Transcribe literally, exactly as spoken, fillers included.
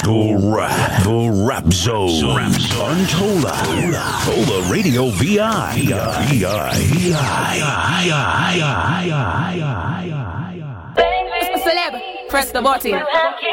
The Rap. The Rap Zone. Rap Zone. Untola. Tola Radio V I. V I. V I. V I. V I. Celeb, press the button.